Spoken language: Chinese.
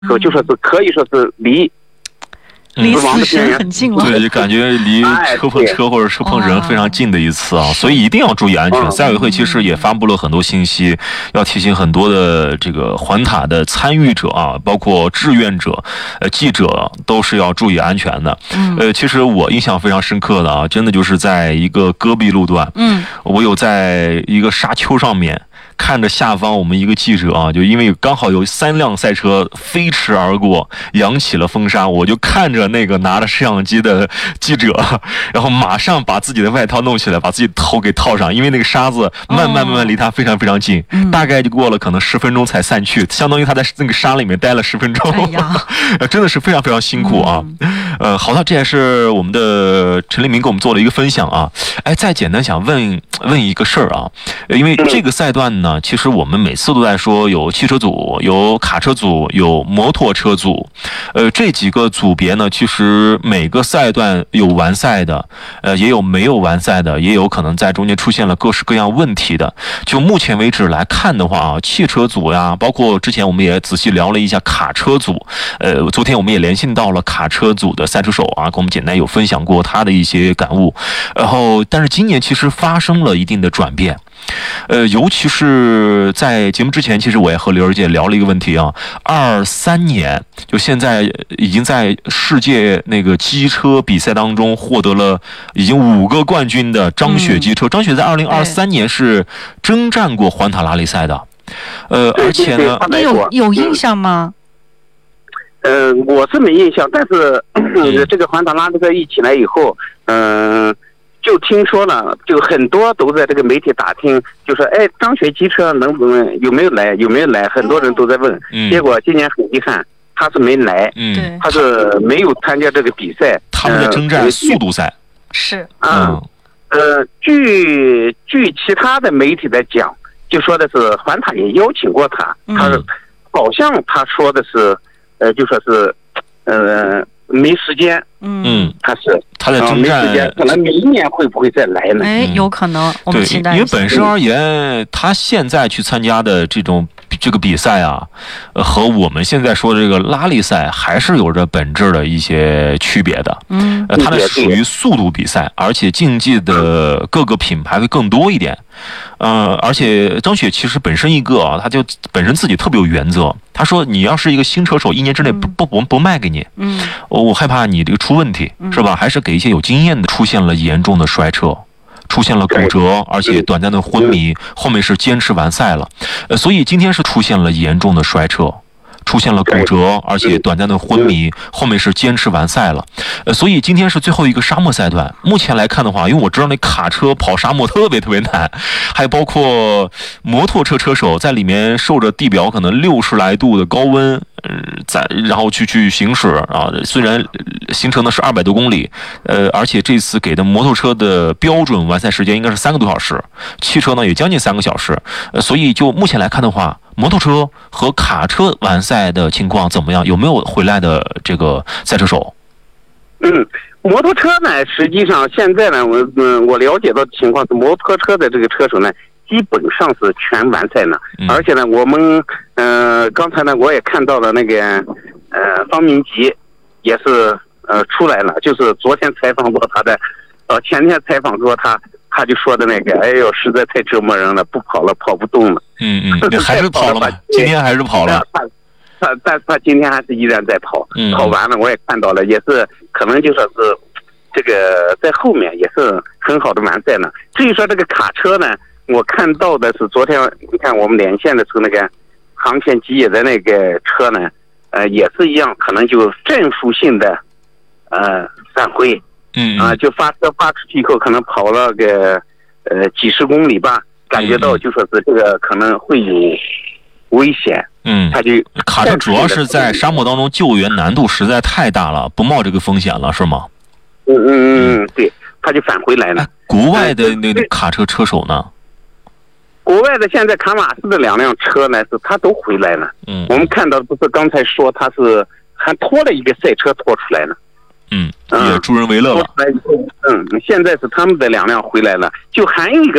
就说是可以说是离死神很近了。 对，就感觉离车碰车或者车碰人非常近的一次啊，所以一定要注意安全。赛委会其实也发布了很多信息，要提醒很多的这个环塔的参与者啊，包括志愿者、记者都是要注意安全的。其实我印象非常深刻的啊，真的就是在一个戈壁路段，我有在一个沙丘上面。看着下方我们一个记者啊，就因为刚好有3辆赛车飞驰而过，扬起了风沙，我就看着那个拿着摄像机的记者，然后马上把自己的外套弄起来，把自己头给套上，因为那个沙子慢慢离他非常非常近，大概就过了可能10分钟才散去，相当于他在那个沙里面待了10分钟，真的是非常非常辛苦啊。好的，这也是我们的陈立明给我们做了一个分享啊。再简单想问一个事儿啊，因为这个赛段呢，其实我们每次都在说有汽车组、有卡车组、有摩托车组，这几个组别呢，其实每个赛段有完赛的，也有没有完赛的，也有可能在中间出现了各式各样问题的。就目前为止来看的话啊，汽车组呀，包括之前我们也仔细聊了一下卡车组，昨天我们也联系到了卡车组的赛车手啊，跟我们简单有分享过他的一些感悟。然后，但是今年其实发生了一定的转变。尤其是在节目之前，其实我也和刘儿姐聊了一个问题啊。23年，就现在已经在世界那个机车比赛当中获得了已经5个冠军的张雪机车。张雪在2023年是征战过环塔拉力赛的，而且呢， 你有印象吗？ 我是没印象，但是这个环塔拉力赛一起来以后，就听说了，就很多都在这个媒体打听，就说张雪机车有没有来，很多人都在问。结果今年很遗憾，他是没来，他是没有参加这个比赛。 他们在征战速度赛。 是。 据其他的媒体在讲，就说的是环塔也邀请过他，好像他说的是，就说是，没时间。他在征战，没时间，可能明年会不会再来呢？ 有可能，我们期待。 因为本身而言，他现在去参加的这个比赛啊，和我们现在说的这个拉力赛还是有着本质的一些区别的。它是属于速度比赛，而且竞技的各个品牌会更多一点。而且张雪其实本身他就本身自己特别有原则。他说：“你要是一个新车手，1年之内不卖给你，我害怕你这个出问题，是吧？还是给一些有经验的。”出现了严重的摔车，出现了骨折，而且短暂的昏迷，后面是坚持完赛了。所以今天是出现了严重的摔车。出现了骨折，而且短暂的昏迷，后面是坚持完赛了。所以今天是最后一个沙漠赛段。目前来看的话，因为我知道那卡车跑沙漠特别难，还包括摩托车车手在里面受着地表可能60来度的高温，然后去行驶啊。虽然行程呢是200多公里，而且这次给的摩托车的标准完赛时间应该是3个多小时，汽车呢也将近3个小时。所以就目前来看的话，摩托车和卡车完赛的情况怎么样？有没有回来的这个赛车手？ 摩托车呢，实际上现在呢，我了解到的情况是，摩托车的这个车手呢，基本上是全完赛了。而且呢，我们刚才呢，我也看到了那个方明吉也是出来了，就是昨天采访过他的，前天采访过他就说的那个，哎呦，实在太折磨人了，不跑了，跑不动了。 还是跑了吧？今天还是跑了。 但是他今天还是依然在跑，跑完了我也看到了，也是可能就说是这个在后面也是很好的完赛呢。至于说这个卡车呢，我看到的是昨天你看我们连线的时候，那个航线吉野的那个车呢，也是一样，可能就正负性的返回。就发出去以后，可能跑了个几十公里吧，感觉到就说是这个可能会有危险。他就卡车主要是在沙漠当中救援难度实在太大了，不冒这个风险了，是吗？ 对，他就返回来了。 国外的那个卡车车手呢？ 国外的现在卡马斯的2辆车呢，是他都回来了。我们看到不是刚才说他是还拖了一个赛车拖出来了。也助人为乐了。现在是他们的2辆回来了，就还有一个